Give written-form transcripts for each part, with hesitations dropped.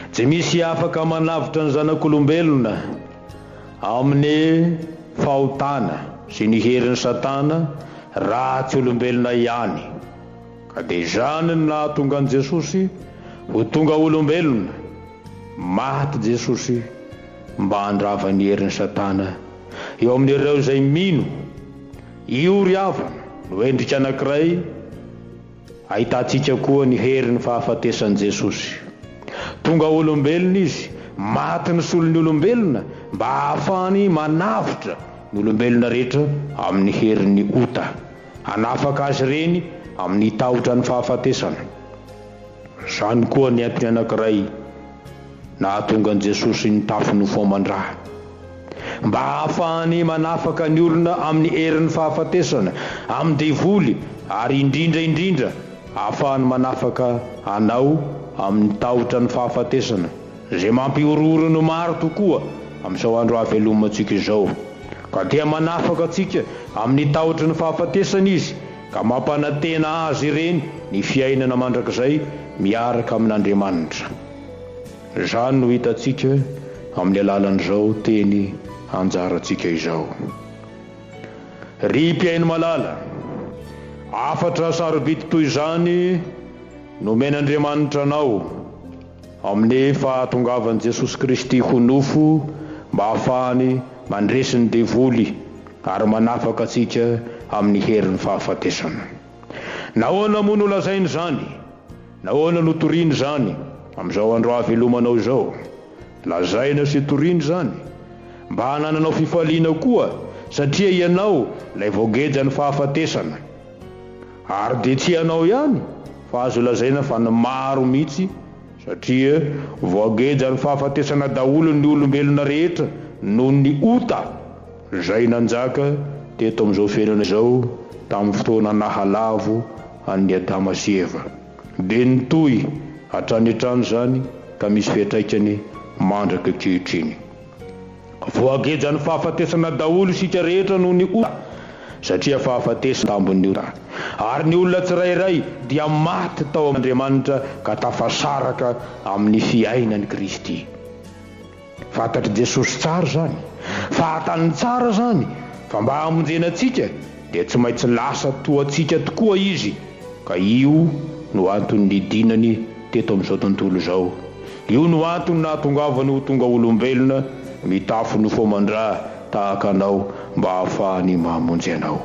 tsy misy afaka manavitra ny zanak'olombelona amin'ny fahotana sy ny herin'ny satana raha tsy olombelona ihany. Ka dia izany no nahatonga an' Jesosy ho tonga olombelona, maty Jesosy mba handrava ny herin'ny satana eo amin'ireo izay mino io ry havana no endrika anankiray ahitantsika koa ny herin'ny fahafatesan'i Jesosy. Tonga olombelona izy, maty ny solon'ny olombelona mba hahafahany manavitra ny olombelona rehetra amin'ny herin'ny ota, hanafaka azy reny amin'ny tahotra ny fahafatesana. Izany koa ny antony anankiray nahatonga an' Jesosy ny tafon'ny foaman-draha, mba hahafahany manafaka ny olona amin'ny herin'ny fahafatesana, amin'ny devoly, ary indrindra hahafahany manafaka anao amin'ny tahotra ny fahafatesana, izay mampiorooro ny maro tokoa amin'izao andro havelomantsika izao. Ka dia manafaka antsika amin'ny tahotra ny fahafatesana izy, ka mampanantena azy ireny ny fiainana mandrakizay miaraka amin'Andriamanitra. Izany no hitantsika amin'ny alalan'izao teny anjarantsika izao. Ry mpiaino malala, afatra sarobidy toy izany nomen'Andriamanitra anao amin'ny fahatongavan'i Jesosy Kristy ho nofo mba hahafahany mandresy ny devoly ary manafaka antsika amin'ny herin'ny fahafatesana. Nahoana moa no lazainy izany? Nahoana no toriany izany amin'izao andro havelomanao izao? Lazaina sy toriany izany mba hanananao fifaliana koa, satria ianao ilay voageja ny fahafatesana. Ary dia tsy ianao ihany fa azo lazaina fa ny maro mihitsy, satria voageja ny fahafatesana daholo ny olombelona rehetra noho ny ota izay nanjaka teto amin'izao fiainana izao tamin'ny fotoana nahalavo an'ny Adama sy Eva. Dia nitohy hatrany hatrany izany ka misy fiantraikany mandraka ankehitriny. Voageja ny fahafatesana daholo isika rehetra noho ny ota, satria fahafatesana tambon'ny ota. Ary ny olona tsirairay dia maty tao amin'Andriamanitra ka tafasaraka amin'ny fiainan'i Kristy. Fantatry Jesosy tsara zany, fahatany tsara zany, fa mba hamonjena antsika dia tsy maintsy lasa toantsika tokoa izy. Ka io no antony nidinany teto amin'izao tontolo izao. Io no antony nahatongavany ho tonga olombelona mitafo ny foaman-draha tahaka anao mba hahafahany mahamonjy anao.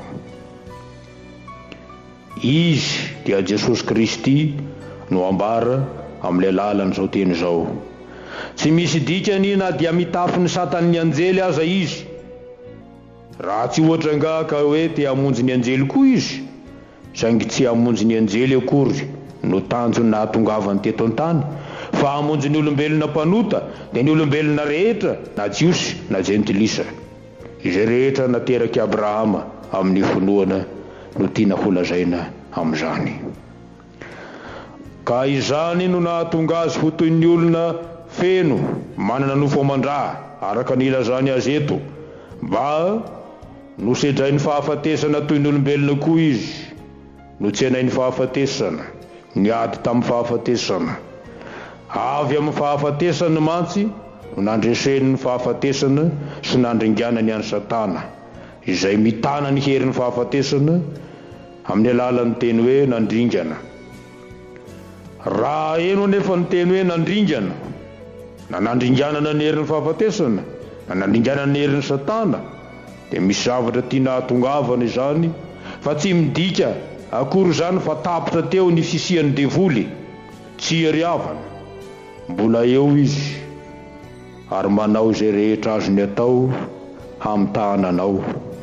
Izy dia Jesosy Kristy no ambara amin'ny alalan'izao teny izao. Tsy misy dikany na dia mitafo ny satan'ny anjely aza izy, raha tsy ohatra nga ka hoe te hamonjy ny anjely koa izy, saingy tsy hamonjy ny anjely akory no tanjony nahatongavany teto an-tany, fa hamonjy ny olombelona mpanota dia ny olombelona rehetra na jiosy na jentilisa, izay rehetra nateraky Abrahama amin'ny fonoana no tiana ho lazaina amin'izany. Ka izany no nahatonga azy ho toy ny olona feno manana nofo aman-draha araka ny ilazany azy eto, mba nosedrainy fahafatesana toy ny olombelona koa izy, no tsy hanainy fahafatesana, niady tamin'ny fahafatesana. Avy amin'ny fahafatesana mantsy no nandreseny ny fahafatesana sy nandringanany any Satana, izay mitana ny herin'ny fahafatesana amin'ny alalan'ny teny hoe nandringana. Raha eno nefa ny teny hoe nandringana, na nandringanana ny herin'ny fahafatesana, na nandringanana ny herin'ny Satana, dia misy zavatra tiana hahatongavana izany, fa tsy midika akory izany fa tapitra teo ny fisian'ny devoly. Tsy ry havana, mbola eo izy ary manao izay rehetra azony atao hamitahana anao.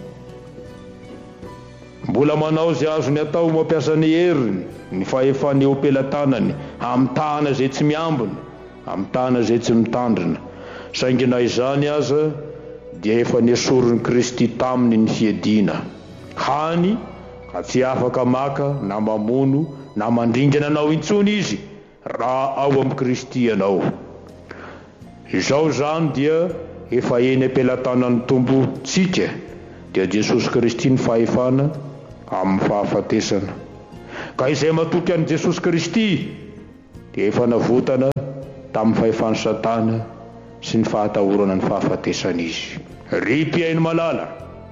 Mbola manao izay azony atao mampiasa ny heriny, ny fahefany eo am-pelantanany, hamitahana izay tsy miambina, hamitahana izay tsy mitandrina. Saingy na izany aza dia efa niesorony Kristy taminy ny fiadiana. Hany ka tsy afaka maka na mamono na mandringana anao intsony izy raha ao amin'ny Kristy ianao. Izao zany dia efa eny am-pelantanan'ny tombotsika dia Jesosy Kristy ny fahefana amin'ny fahafatesana. Ka izay matoky an'i Jesosy Kristy dia efa navotana tamin'ny fahefany Satana sy ny fahatahorana ny fahafatesana izy. Ry mpiaino malala,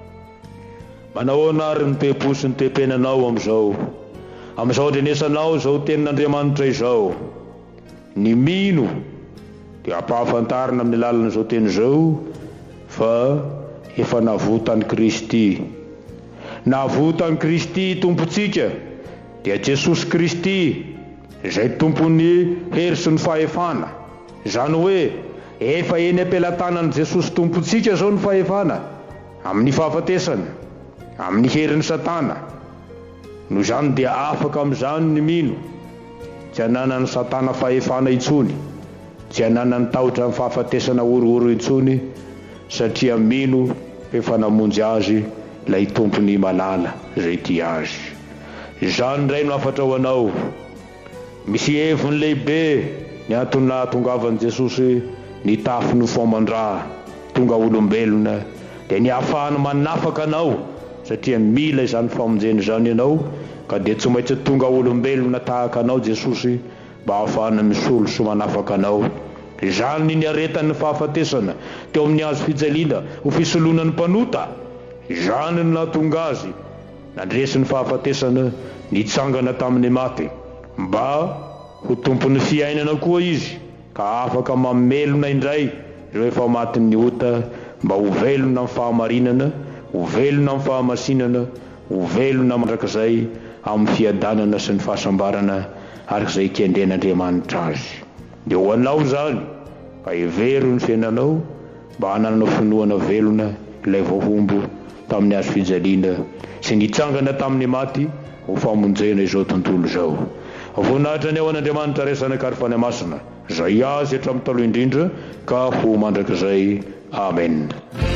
manao anary ny te-po sy ny te-penanao amin'izao andrenesanao izao tenin'Andriamanitra izao. Ny mino dia ampahafantarina amin'ny alalan'izao teny izao fa efa navotany Kristy. Navotany Kristy tompontsika dia Jesosy Kristy izay tompon'ny hery sy ny fahefana. Izany hoe efa eny am-pelatanan'i Jesosy tompontsika izao ny fahefana amin'ny fahafatesana, amin'ny herin'ny Satana. Noho izany dia afaka amin'izany ny mino, tsy hananany Satana fahefana intsony, tsy hananany tahotra amin'ny fahafatesana orooro intsony, satria mino efa namonjy azy ilay tompony malala izay tia azy. Izany indray no afatra ho anao. Misy heviny lehibe ny antony nahatongavan'i Jesosy ny tafiny fomandra tonga olombelona dia ny ahafahany manafaka anao, satria mila izany famonjeny izany ianao, ka dia tsy maintsy tonga olombelona tahaka anao Jesosy mba ahafahana misolo sy manafaka anao. Izany ny aretan'ny fahafatesana teo amin'ny hazo fijaliana ho fisoloana ny mpanota. Izany no nahatonga azy nandresy ny fahafatesana nitsangana tamin'ny maty, mba ho tompon'ny fiainana koa izy, ka afaka mamelona indray ireo efa matin'ny ota, mba ho velona amin'ny fahamarinana, ho velona amin'ny fahamasinana, ho velona mandrakizay amin'ny fiadanana sy ny fahasambarana arak'izay kendren'Andriamanitra azy. Dia ho anao zany ka hevery ny fiainanao mba hananana finoana velona ilay voahombo tamin'ny hazo fijaliana sy nitsangana tamin'ny maty ho famonjena izao tontolo izao. Voninahitra ny ao an'Andriamanitra resana karifany masina, izay azy hatramin'ny taloha indrindra ka ho mandrakizay. Amen.